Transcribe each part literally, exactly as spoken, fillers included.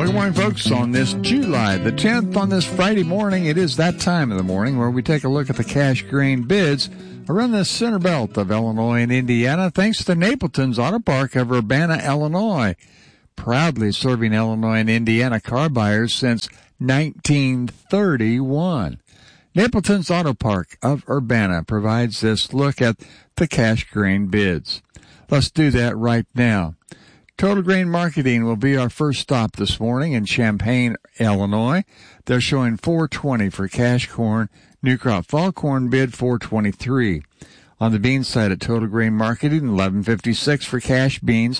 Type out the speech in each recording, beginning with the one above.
Well, good morning, folks. On this July the tenth, on this Friday morning, it is that time of the morning where we take a look at the cash grain bids around the center belt of Illinois and Indiana, thanks to Napleton's Auto Park of Urbana, Illinois, proudly serving Illinois and Indiana car buyers since nineteen thirty-one. Napleton's Auto Park of Urbana provides this look at the cash grain bids. Let's do that right now. Total Grain Marketing will be our first stop this morning in Champaign, Illinois. They're showing four twenty for cash corn. New crop fall corn bid four twenty-three. On the bean side at Total Grain Marketing, eleven fifty-six for cash beans.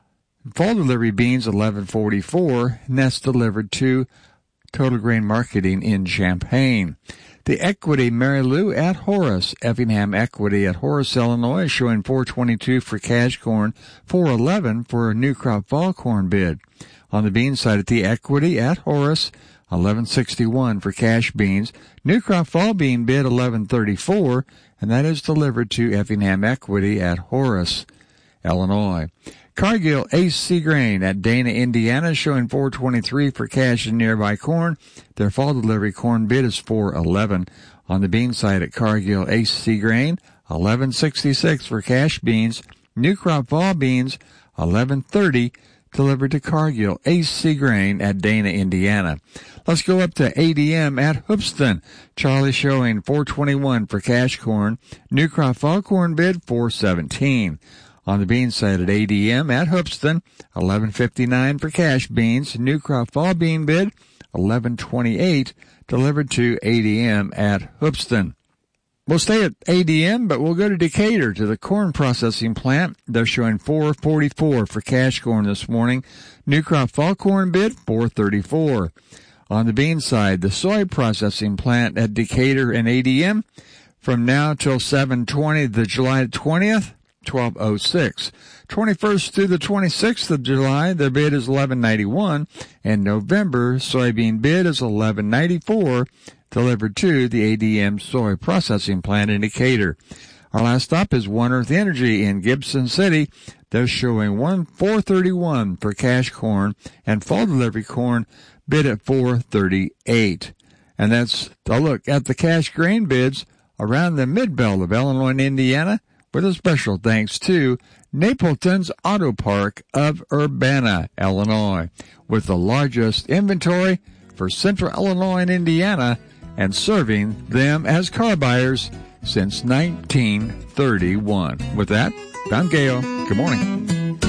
Fall delivery beans, eleven forty-four. And that's delivered to Total Grain Marketing in Champaign. The Equity Mary Lou at Horace. Effingham Equity at Horace, Illinois, showing four twenty-two for cash corn, four eleven for a new crop fall corn bid. On the bean side at the Equity at Horace, eleven sixty-one for cash beans. New crop fall bean bid eleven thirty-four, and that is delivered to Effingham Equity at Horace, Illinois. Cargill A C Grain at Dana, Indiana, showing four twenty-three for cash and nearby corn. Their fall delivery corn bid is four eleven. On the bean side at Cargill A C Grain, eleven sixty-six for cash beans. New crop fall beans, eleven thirty, delivered to Cargill A C Grain at Dana, Indiana. Let's go up to A D M at Hoopston. Charlie showing four twenty-one for cash corn. New crop fall corn bid, four seventeen. On the bean side at A D M at Hoopston, eleven fifty-nine for cash beans. New crop fall bean bid, eleven twenty-eight, delivered to A D M at Hoopston. We'll stay at A D M, but we'll go to Decatur to the corn processing plant. They're showing four forty-four for cash corn this morning. New crop fall corn bid, four thirty-four. On the bean side, the soy processing plant at Decatur and A D M, from now till seven twenty, the July twentieth, twelve oh six. twenty-first through the twenty-sixth of July, their bid is eleven ninety-one, and November soybean bid is eleven ninety-four, delivered to the A D M soy processing plant in Decatur. Our last stop is One Earth Energy in Gibson City. They're showing one four thirty-one for cash corn, and fall delivery corn bid at four thirty-eight. And that's a look at the cash grain bids around the mid-belt of Illinois and Indiana, with a special thanks to Napleton's Auto Park of Urbana, Illinois, with the largest inventory for Central Illinois and Indiana, and serving them as car buyers since nineteen thirty-one. With that, I'm Gail. Good morning.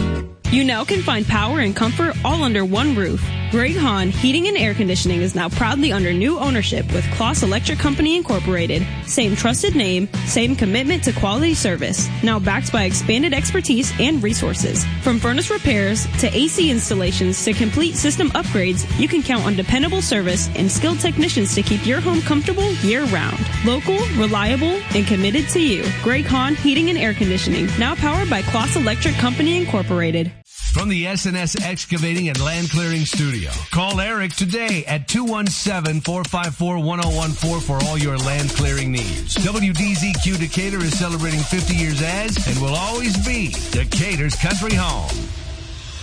You now can find power and comfort all under one roof. Greg Hahn Heating and Air Conditioning is now proudly under new ownership with Kloss Electric Company Incorporated. Same trusted name, same commitment to quality service. Now backed by expanded expertise and resources. From furnace repairs to A C installations to complete system upgrades, you can count on dependable service and skilled technicians to keep your home comfortable year-round. Local, reliable, and committed to you. Greg Hahn Heating and Air Conditioning, now powered by Kloss Electric Company Incorporated. From the S and S Excavating and Land Clearing Studio, call Eric today at two one seven, four five four, one oh one four for all your land clearing needs. W D Z Q Decatur is celebrating fifty years as and will always be Decatur's country home.